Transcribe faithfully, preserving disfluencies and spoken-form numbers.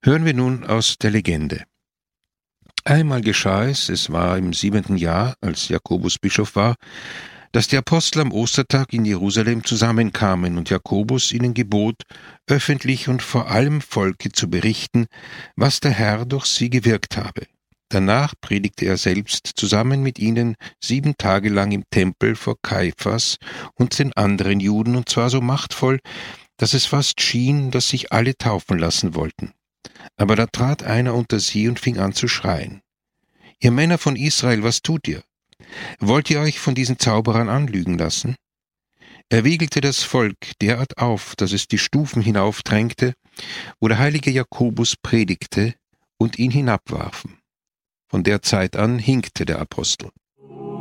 Hören wir nun aus der Legende. Einmal geschah es, es war im siebenten Jahr, als Jakobus Bischof war, dass die Apostel am Ostertag in Jerusalem zusammenkamen und Jakobus ihnen gebot, öffentlich und vor allem Volke zu berichten, was der Herr durch sie gewirkt habe. Danach predigte er selbst zusammen mit ihnen sieben Tage lang im Tempel vor Kaiphas und den anderen Juden, und zwar so machtvoll, dass es fast schien, dass sich alle taufen lassen wollten. Aber da trat einer unter sie und fing an zu schreien: »Ihr Männer von Israel, was tut ihr? Wollt ihr euch von diesen Zauberern anlügen lassen?« Er wiegelte das Volk derart auf, dass es die Stufen hinaufdrängte, wo der heilige Jakobus predigte, und ihn hinabwarfen. Von der Zeit an hinkte der Apostel.